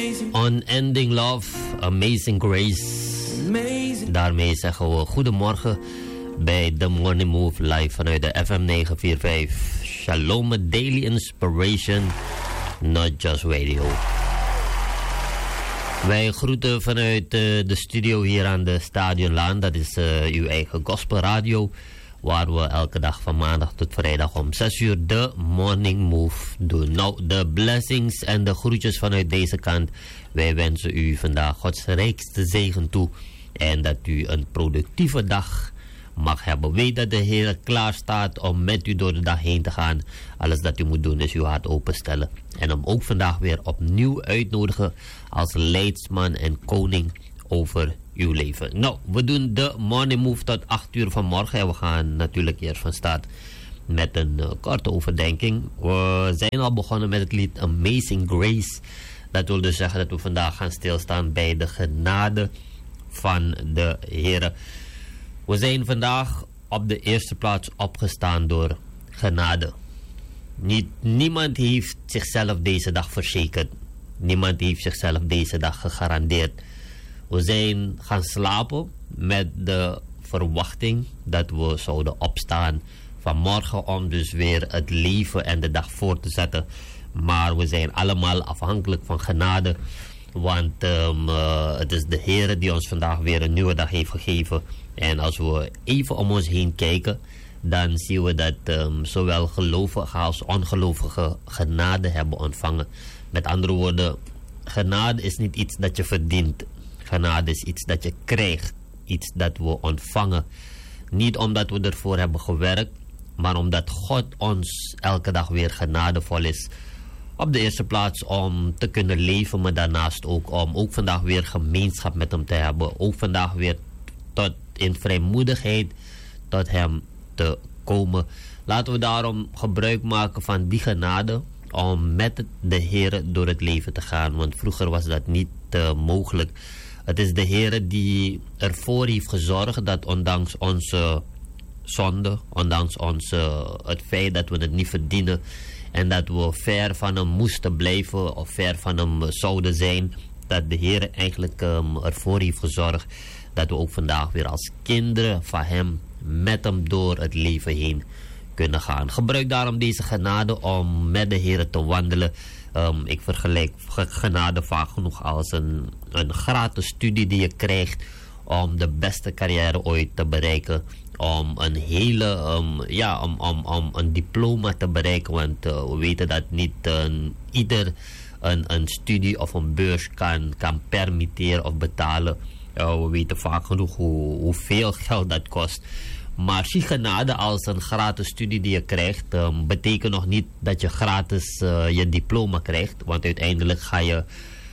Unending Love, Amazing Grace. Daarmee zeggen we goedemorgen bij The Morning Move live vanuit de FM 945. Shalom, Daily Inspiration, not just radio. Wij groeten vanuit de studio hier aan de Stadionlaan. Dat is uw eigen gospelradio, waar we elke dag van maandag tot vrijdag om 6 uur de Morning Move doen. Nou, de blessings en de groetjes vanuit deze kant. Wij wensen u vandaag Gods rijkste zegen toe. En dat u een productieve dag mag hebben. Weet dat de Heer klaar staat om met u door de dag heen te gaan. Alles dat u moet doen is uw hart openstellen. En hem ook vandaag weer opnieuw uitnodigen als leidsman en koning over uw leven. Nou, we doen de Morning Move tot 8 uur vanmorgen. En we gaan natuurlijk eerst van start met een korte overdenking. We zijn al begonnen met het lied Amazing Grace. Dat wil dus zeggen dat we vandaag gaan stilstaan bij de genade van de Heer. We zijn vandaag op de eerste plaats opgestaan door genade. Niemand heeft zichzelf deze dag verzekerd. Niemand heeft zichzelf deze dag gegarandeerd. We zijn gaan slapen met de verwachting dat we zouden opstaan vanmorgen om dus weer het leven en de dag voor te zetten. Maar we zijn allemaal afhankelijk van genade. Want het is de Heer die ons vandaag weer een nieuwe dag heeft gegeven. En als we even om ons heen kijken, dan zien we dat zowel gelovigen als ongelovigen genade hebben ontvangen. Met andere woorden, genade is niet iets dat je verdient. Genade is iets dat je krijgt. Iets dat we ontvangen. Niet omdat we ervoor hebben gewerkt, maar omdat God ons elke dag weer genadevol is. Op de eerste plaats om te kunnen leven, maar daarnaast ook om ook vandaag weer gemeenschap met hem te hebben. Ook vandaag weer tot in vrijmoedigheid tot hem te komen. Laten we daarom gebruik maken van die genade om met de Heer door het leven te gaan. Want vroeger was dat niet mogelijk. Het is de Heer die ervoor heeft gezorgd dat ondanks onze zonde, ondanks het feit dat we het niet verdienen en dat we ver van hem moesten blijven of ver van hem zouden zijn, dat de Heer eigenlijk ervoor heeft gezorgd dat we ook vandaag weer als kinderen van hem met hem door het leven heen kunnen gaan. Gebruik daarom deze genade om met de Heer te wandelen. Ik vergelijk genade vaak genoeg als een gratis studie die je krijgt om de beste carrière ooit te bereiken. Om een hele, om een diploma te bereiken. Want we weten dat niet ieder een studie of een beurs kan permitteren of betalen. We weten vaak genoeg hoeveel geld dat kost. Maar zie genade als een gratis studie die je krijgt, betekent nog niet dat je gratis je diploma krijgt. Want uiteindelijk ga je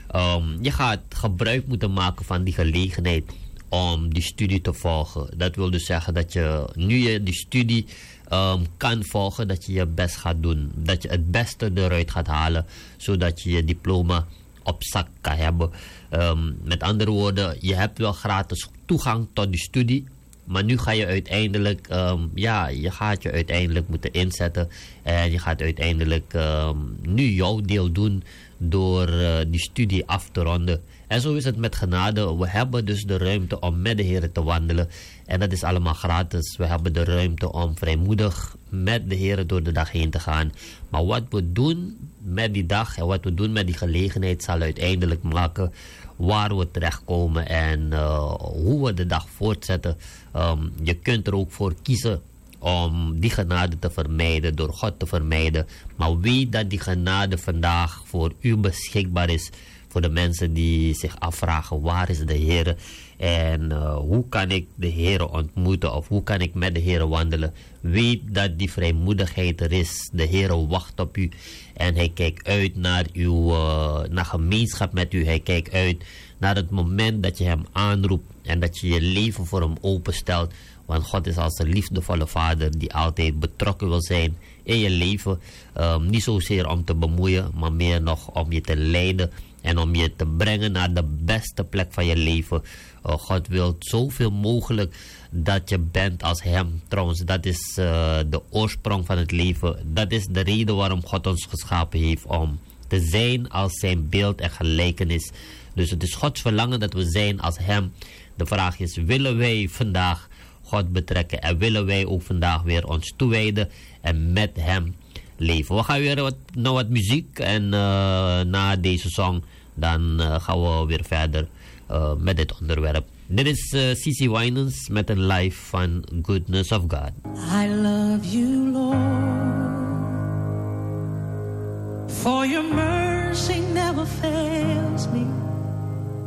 gaat gebruik moeten maken van die gelegenheid om die studie te volgen. Dat wil dus zeggen dat je nu je die studie kan volgen, dat je je best gaat doen. Dat je het beste eruit gaat halen, zodat je je diploma op zak kan hebben. Met andere woorden, je hebt wel gratis toegang tot die studie. Maar nu ga je uiteindelijk, je gaat je uiteindelijk moeten inzetten. En je gaat uiteindelijk nu jouw deel doen door die studie af te ronden. En zo is het met genade. We hebben dus de ruimte om met de Heer te wandelen. En dat is allemaal gratis. We hebben de ruimte om vrijmoedig met de Heer door de dag heen te gaan. Maar wat we doen met die dag en wat we doen met die gelegenheid zal uiteindelijk maken waar we terechtkomen en hoe we de dag voortzetten. Je kunt er ook voor kiezen om die genade te vermijden, door God te vermijden. Maar weet dat die genade vandaag voor u beschikbaar is. Voor de mensen die zich afvragen, waar is de Heer? En hoe kan ik de Heer ontmoeten? Of hoe kan ik met de Heer wandelen? Weet dat die vrijmoedigheid er is. De Heer wacht op u. En hij kijkt uit naar naar gemeenschap met u. Hij kijkt uit naar het moment dat je hem aanroept. En dat je je leven voor hem openstelt. Want God is als een liefdevolle vader die altijd betrokken wil zijn in je leven. Niet zozeer om te bemoeien, maar meer nog om je te leiden. En om je te brengen naar de beste plek van je leven. God wil zoveel mogelijk dat je bent als hem. Trouwens, dat is de oorsprong van het leven. Dat is de reden waarom God ons geschapen heeft. Om te zijn als zijn beeld en gelijkenis. Dus het is Gods verlangen dat we zijn als hem. De vraag is, willen wij vandaag God betrekken en willen wij ook vandaag weer ons toewijden en met hem leven. We gaan weer naar wat muziek en na deze song dan gaan we weer verder met dit onderwerp. Dit is C.C. Winans met een live van Goodness of God. I love you, Lord, for your mercy never fails me.